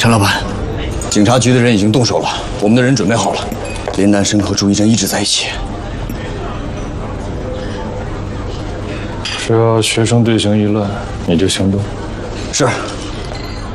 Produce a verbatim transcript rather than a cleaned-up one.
陈老板，警察局的人已经动手了，我们的人准备好了。林南生和朱一真一直在一起。 只要学生队形一乱，你就行动。 是。